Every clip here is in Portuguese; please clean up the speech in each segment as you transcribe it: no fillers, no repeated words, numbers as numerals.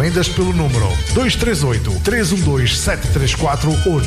Encomendas pelo número 238-312-734 ou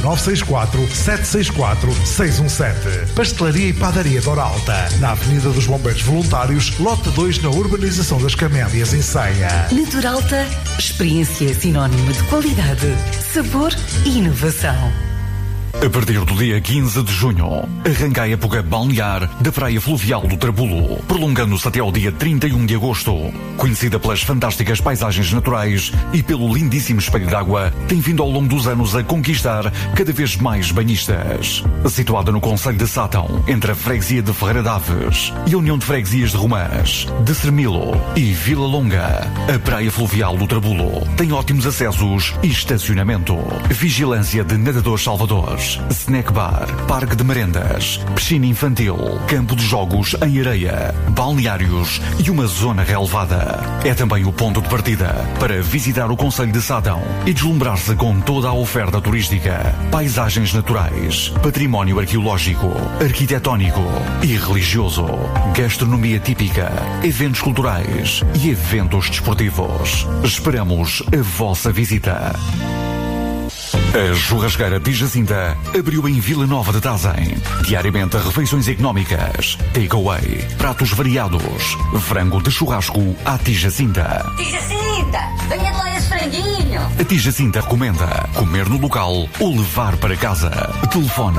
964-764-617. Pastelaria e Padaria Dor Alta, na Avenida dos Bombeiros Voluntários, lote 2, na urbanização das Camélias, em Ceia. Na Dor Alta, experiência sinónimo de qualidade, sabor e inovação. A partir do dia 15 de junho, arranca a época balnear da Praia Fluvial do Trabulo, prolongando-se até ao dia 31 de agosto. Conhecida pelas fantásticas paisagens naturais e pelo lindíssimo espelho d'água, tem vindo ao longo dos anos a conquistar cada vez mais banhistas. Situada no concelho de Sátão, entre a freguesia de Ferreira d'Aves e a União de Freguesias de Romãs, de Sermilo e Vila Longa, a Praia Fluvial do Trabulo tem ótimos acessos e estacionamento. Vigilância de nadadores salvadores, snack bar, parque de merendas, piscina infantil, campo de jogos em areia, balneários e uma zona relevada. É também o ponto de partida para visitar o concelho de Sátão e deslumbrar-se com toda a oferta turística, paisagens naturais, património arqueológico, arquitetónico e religioso, gastronomia típica, eventos culturais e eventos desportivos. Esperamos a vossa visita. A churrasqueira de Jacinta abriu em Vila Nova de Tazem. Diariamente refeições económicas, takeaway, pratos variados, frango de churrasco à Jacinta. Jacinta, venha de lá esse franguinho. A Jacinta recomenda comer no local ou levar para casa. Telefone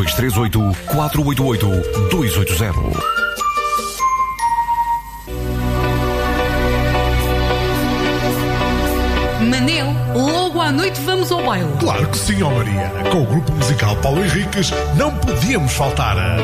238-488-280. Manel, logo à noite vamos ao baile. Claro que sim, ó Maria. Com o grupo musical Paulo Henriques não podíamos faltar.